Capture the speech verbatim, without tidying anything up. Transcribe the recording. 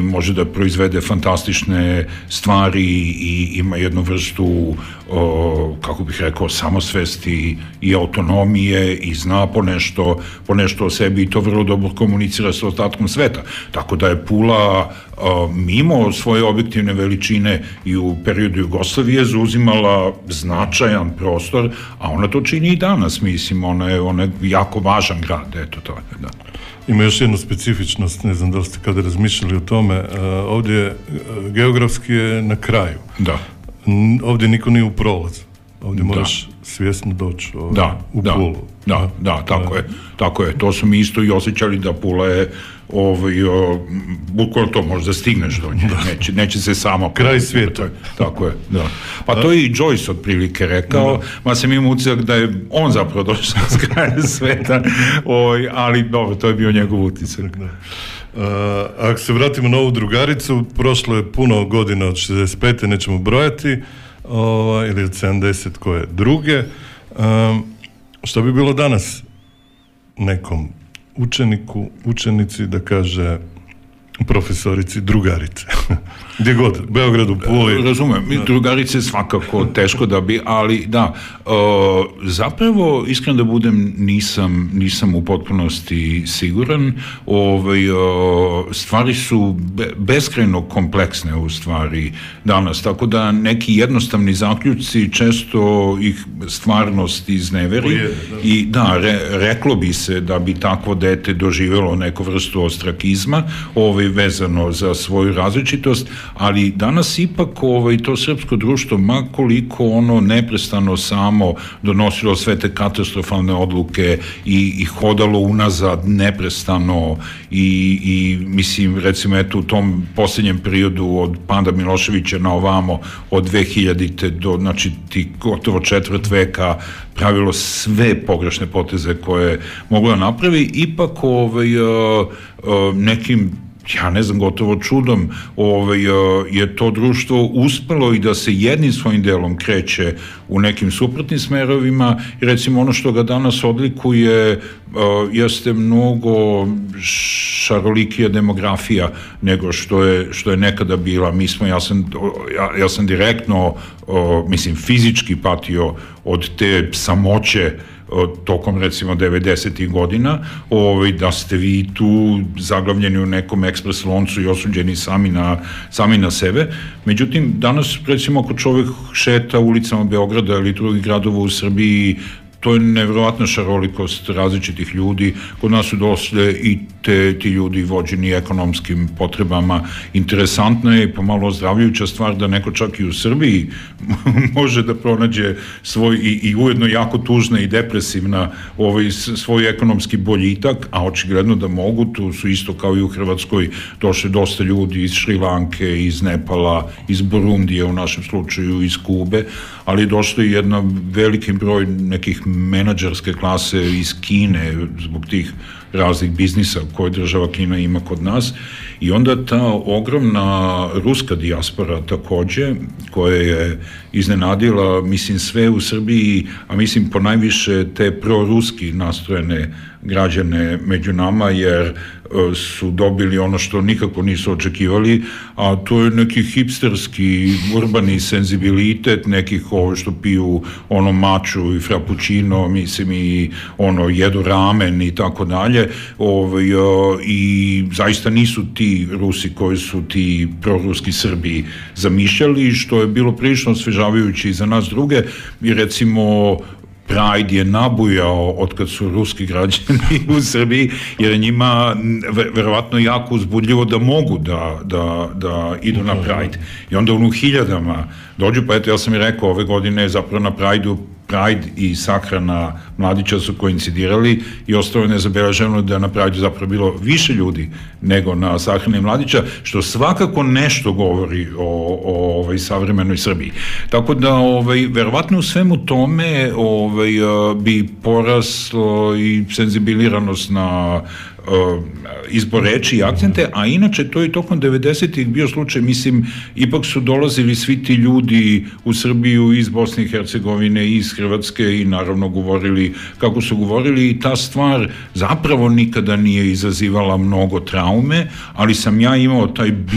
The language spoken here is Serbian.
može da proizvede fantastične stvari i ima jednu vrstu, o, kako bih rekao, samosvesti i autonomije i zna po nešto, po nešto o sebi i to vrlo dobro komunicira sa ostatkom sveta. Tako da je Pula o, mimo svoje objektivne veličine i u periodu Jugoslavije zauzimala značajan prostor, a ona to čini i danas, mislim, ona je, ona je jako važan grad, eto to je, da. Ima još jednu specifičnost, ne znam da li ste kada razmišljali o tome, ovdje geografski je na kraju. Da. Ovdje niko nije u prolazu. Ovdje moraš da. svjesno doći ovaj, da, u da, Pulu. Da, da, tako je, tako je. To su mi isto i osjećali da Pula je ovaj, o, bukvalno to možda stigneš do nje, neće, neće se samo... Kraj svijeta. Tako je, da. Pa to je i Joyce otprilike rekao, da. Ma sam imao utisak da je on zapravo došao s kraja sveta, ovaj, ali dobro, to je bio njegov utisak. Da. Uh, ako se vratimo na ovu drugaricu, prošlo je puno godina od šezdeset pete nećemo brojati, uh, ili od sedamdeset koje druge. Um, što bi bilo danas nekom učeniku, učenici da kaže profesorici drugarice? Gdje god, Beogradu, Puli. Razumem, da. Drugarice svakako teško da bi, ali da, uh, zapravo, iskreno da budem, nisam, nisam u potpunosti siguran. Ovaj, uh, stvari su be, beskrajno kompleksne u stvari danas, tako da neki jednostavni zaključci često ih stvarnost izneveri. Ujede, da. I da, re, reklo bi se da bi takvo dete doživjelo neku vrstu ostrakizma, ovaj, vezano za svoju različitost, ali danas ipak ovaj, to srpsko društvo, ma koliko ono neprestano samo donosilo sve te katastrofalne odluke i, i hodalo unazad neprestano i, i mislim, recimo, eto u tom posljednjem periodu od pada Miloševića na ovamo, od dve hiljadite do, znači, ti gotovo četvrt veka pravilo sve pogrešne poteze koje moglo da napravi, ipak ovaj, uh, uh, nekim, ja ne znam, gotovo čudom, ovaj, je to društvo uspelo i da se jednim svojim delom kreće u nekim suprotnim smerovima i recimo ono što ga danas odlikuje jeste mnogo šarolikija demografija nego što je, što je nekada bila. Mi smo, ja sam, ja, ja sam direktno, mislim, fizički patio od te samoće tokom recimo devedesetih godina, ovaj, da ste vi tu zaglavljeni u nekom ekspres loncu i osuđeni sami na, sami na sebe. Međutim, danas recimo ako čovjek šeta ulicama Beograda ili drugih gradova u Srbiji, to je nevjerovatna šarolikost različitih ljudi. Kod nas su došle i te, ti ljudi vođeni ekonomskim potrebama. Interesantna je i pomalo ozdravljujuća stvar da neko čak i u Srbiji može da pronađe svoj i, i ujedno jako tužna i depresivna ovaj, svoj ekonomski boljitak, a očigledno da mogu. Tu su isto kao i u Hrvatskoj došli dosta ljudi iz Šrilanke, iz Nepala, iz Burundije u našem slučaju, iz Kube, ali došli i jedna veliki broj nekih menadžerske klase iz Kine zbog tih raznih biznisa koje država Kina ima kod nas i onda ta ogromna ruska dijaspora takođe koja je iznenadila, mislim, sve u Srbiji, a mislim po najviše te proruski nastrojene građane među nama, jer su dobili ono što nikako nisu očekivali, a to je neki hipsterski urbani senzibilitet nekih ovo što piju ono maču i frappuccino, mislim, i ono jedu ramen i tako dalje, ovaj, i zaista nisu ti Rusi koji su ti proruski Srbi zamišljali, što je bilo prilično osvežavajući za nas druge, i recimo Pride je nabujao od kad su ruski građani u Srbiji, jer je njima verovatno jako uzbudljivo da mogu da, da, da idu na Pride. I onda u hiljadama dođu, pa eto, ja sam i rekao, ove godine zapravo na Pride-u Pride i sahrana mladića su koincidirali i ostalo je nezabeleženo da je na Pride zapravo bilo više ljudi nego na sahrani mladića, što svakako nešto govori o, o ovaj, savremenoj Srbiji. Tako da, ovaj, verovatno u svemu tome ovaj, bi poraslo i senzibiliranost na izbor reči i akcente, a inače to je tokom devedesetih bio slučaj, mislim, ipak su dolazili svi ti ljudi u Srbiju iz Bosne i Hercegovine, iz Hrvatske i naravno govorili kako su govorili i ta stvar zapravo nikada nije izazivala mnogo traume, ali sam ja imao taj